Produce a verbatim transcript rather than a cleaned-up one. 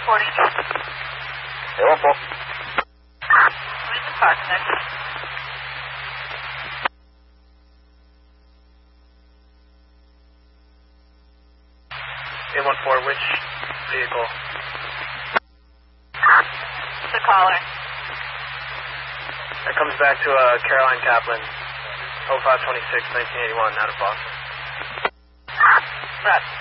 reporting. eight one four. Where's the car connection? eight one four, which vehicle? The caller. That comes back to uh, Caroline Kaplan, oh five twenty-six, nineteen eighty-one, out of Boston. Right.